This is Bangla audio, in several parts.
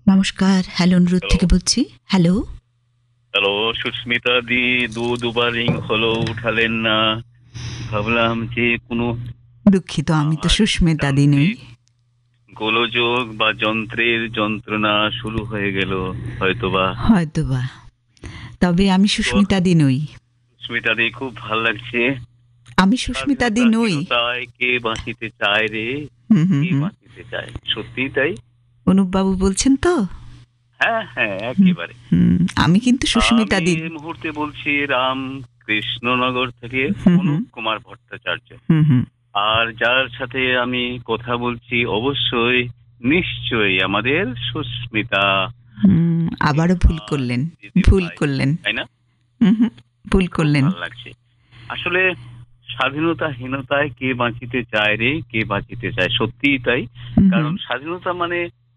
নমস্কার, হ্যালো অনুরোধ হ্যালো থেকে বলছি। হ্যালো। হ্যালো সুস্মিতা দি, দুবার রিং হলো, উঠালেন না। ভাবলাম যে কোনো দুঃখিত, আমি তো সুস্মিতা দি নই। যান্ত্রিক গোলযোগ বা যন্ত্রের যন্ত্রণা শুরু হয়ে গেল হয়তোবা। হয়তোবা। তবে আমি তো সুস্মিতা দি নই। সুস্মিতা দি, খুব ভাল লাগছে। আমি সুস্মিতা দি নই। স্বাধীনতাহীনতায় কে বাঁচিতে চায় রে? হুম, হুম, কে হুম। বাঁচিতে চায়? সত্যিই তাই। অনুপবাবু বলছেন তো? হ্যাঁ হ্যাঁ, হুম, একেবারে। হুম। আমি কিন্তু সুস্মিতা আমি দি। এই মুহূর্তে বলছি রাম কৃষ্ণনগর থেকে হুম, হুম, অনুপ কুমার ভট্টাচার্য। হুম, হুম, আর যার সাথে আমি কথা বলছি অবশ্যই নিশ্চয়ই আমাদের সুস্মিতা হুম। আবারও ভুল করলেন। দিদি ভুল ভাই, করলেন। তাই না? হুম, হুম। ভুল খুব করলেন। ভালো লাগছে আসলে। স্বাধীনতাহীনতায় কে বাঁচিতে চায় রে? কে বাঁচিতে চায়? সত্যিই তাই। হুম, হুম, কারণ স্বাধীনতা মানে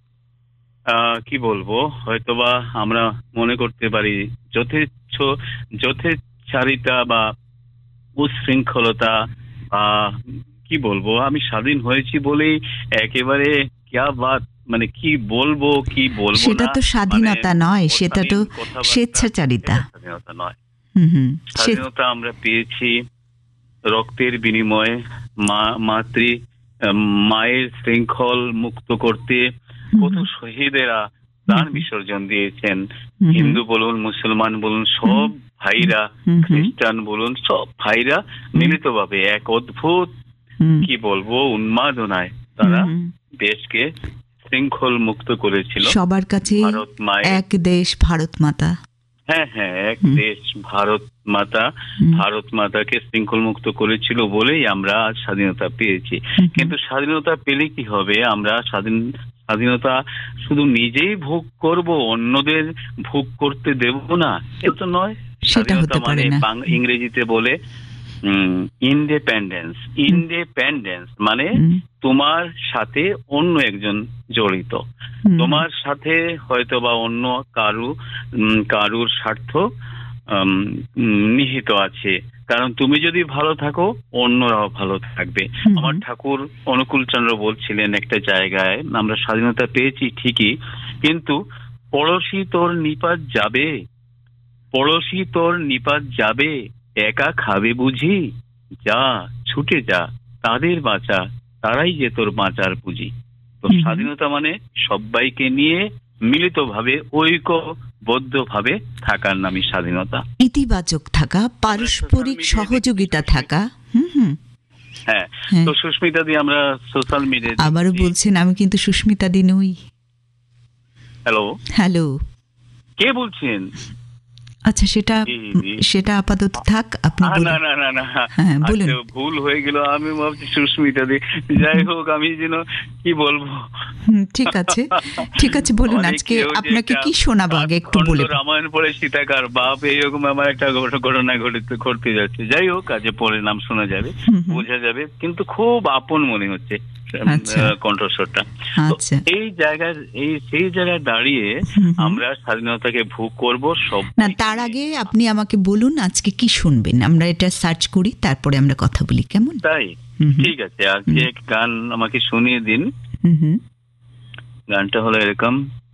কি বলবো, হয়তোবা আমরা মনে করতে পারি যথেচ্ছ যথেচ্ছারিতা বা উচ্ছৃঙ্খলতা, আহ কি বলবো, আমি স্বাধীন হয়েছি বলেই একেবারে ক্যা বাত, মানে কি বলবো কি বলবো সেটা না, তো মানে স্বাধীনতা নয়, সেটা তো অশালীন কথাবার্তা, স্বেচ্ছাচারিতা। এটা স্বাধীনতা নয়। হুম, হুম। স্বাধীনতা আমরা পেয়েছি রক্তের বিনিময়ে, মা মাতৃ মায়ের শৃঙ্খল মুক্ত করতে হুম, কত হুম, শহীদেরা হুম, প্রাণ বিসর্জন দিয়েছেন। হুম, হুম, হিন্দু বলুন, মুসলমান বলুন, হুম, সব হুম, ভাইরা, হুম, হুম, খ্রিস্টান বলুন, সব ভাইরা হুম, মিলিতভাবে এক অদ্ভুত, হুম, কি বলবো, উন্মাদনায় হুম, তারা হুম। দেশকে শৃঙ্খল মুক্ত করেছিল। সবার কাছেই ভারত মায়ের, এক দেশ ভারত মাতা। হ্যাঁ হ্যাঁ, এক হুম, দেশ ভারত মাতা, হুম, ভারত মাতাকে শৃঙ্খল মুক্ত করেছিল বলেই আমরা আজ স্বাধীনতা পেয়েছি। হুম, হুম। কিন্তু স্বাধীনতা পেলে কি হবে? আমরা স্বাধীনতা শুধু নিজেই ভোগ করব, অন্যদের ভোগ করতে দেব না, এ তো নয়। সেটা স্বাধীনতা হতে মানে পারে না। ইংরেজিতে বলে ইন্ডিপেন্ডেন্স। হুম, ইন্ডিপেন্ডেন্স মানে হুম, তোমার সাথে অন্য একজন জড়িত, হুম, তোমার সাথে হয়তো বা অন্য কারুর স্বার্থ উম, নিহিত আছে। কারণ তুমি যদি ভালো থাকো, অন্যরাও ভালো থাকবে। হুম, আমার হুম, ঠাকুর অনুকূল চন্দ্র বলছিলেন একটা জায়গায়, আমরা স্বাধীনতা পেয়েছি ঠিকই, কিন্তু পড়শি তোর নিপাত যাবে, পড়শি তোর নিপাত যাবে, একা খাবে বুঝি? যা, ছুটে যা, তাদের বাঁচা, তারাই যে তোর বাঁচার পুঁজি। তো হুম, হুম। স্বাধীনতা মানে সবাইকে নিয়ে মিলিতভাবে ঐক্যবদ্ধভাবে থাকার নামই স্বাধীনতা। ইতিবাচক থাকা, আমরা সোশ্যাল পারস্পরিক মিডিয়ায় দেখছি সহযোগিতা সুস্মিতা, থাকা। হুম, হুম। হ্যাঁ, হ্যাঁ। তো সুস্মিতা দি, আমরা সোশ্যাল মিডিয়ায় আবারও দেখছি। বলছেন, আমি কিন্তু সুস্মিতা দি নই। Hello, hello. কে বলছেন? আচ্ছা, সেটা জি জি, সেটা আপাতত থাক, আপনি না বলুন। না না না, হ্যাঁ, বলুন। আচ্ছা ভুল হয়ে গেল, আমি ভাবছি সুস্মিতা দি। যাই হুম, হোক, আমি যেন কি বলবো। হুম, ঠিক আছে। ঠিক আছে, বলুন মানে আজকে কেউ যে আপনাকে একটা কি শোনাবো আগে একটু কাঠখণ্ড বলে। রামায়ণ পড়ে সীতাকার বাপ, এইরকম আমার একটা ঘটনা ঘটতে যাচ্ছে। যাই হোক, আজ পরে নাম শোনা যাবে, হুম, হুম। বোঝা যাবে, কিন্তু খুব আপন মনে হচ্ছে আচ্ছা, কণ্ঠস্বরটা। তো আচ্ছা। সেই জায়গায় দাঁড়িয়ে হুম, হুম। আমরা স্বাধীনতাকে ভোগ করব না, সবাইকে তার নিয়ে। আগে আপনি আমাকে বলুন আজকে কি শুনবেন। আমরা এটা সার্চ করি, তারপরে আমরা কথা বলি, কেমন? তাই? হুম, হুম, ঠিক আছে, আজকে হুম, এক গান আমাকে শুনিয়ে দিন। হুম, হুম। গানটা হলো এরকম: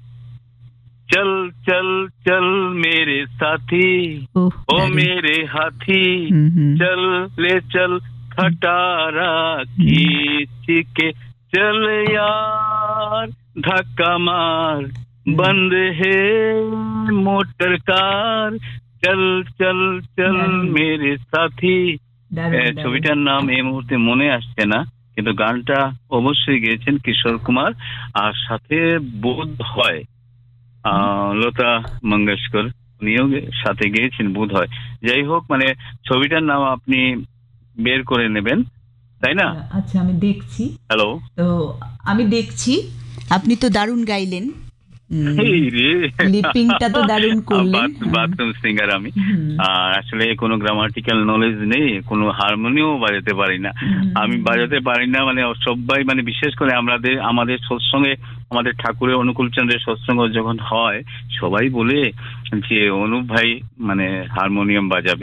चल चल चल मेरे साथी, ওহ, ओ দারুণ। मेरे हाथी, হুম, হুম, चल ले चल खटारा হুম, खींच के, चल यार धक्का मार, হুম। बंद है मोटर कार, चल चल चल দারুণ, मेरे साथी। দারুণ, দারুণ। ছবিটার নাম এই মুহূর্তে মনে আসছে না, কিন্তু গানটা অবশ্যই গেয়েছেন কিশোর কুমার, আর সাথে বোধ হয় লতা মঙ্গেশকর, উনিও সাথে গিয়েছেন বোধ হয়। যাই হোক, মানে ছবিটার নাম আপনি বের করে নেবেন, তাই না? আচ্ছা, আচ্ছা, আমি দেখছি। হ্যালো, তো আমি দেখছি। আপনি তো দারুণ গাইলেন। এই রে, লিপিংটা তো দারুণ করলেন। হ্যাঁ। বাথরুম সিঙ্গার আমি। হুম, আর আসলে কোনো গ্রামাটিক্যাল নলেজ নেই, কোনো হারমোনিয়ামও বাজাতে পারি না। আমি হুম, বাজাতে পারি না, মানে সবাই, মানে বিশেষ করে আমাদের সৎসঙ্গে, আমাদের ঠাকুরের অনুকূল চন্দ্রের সৎসঙ্গ যখন হয়, সবাই বলে যে অনুপ ভাই মানে হারমোনিয়াম বাজাবে।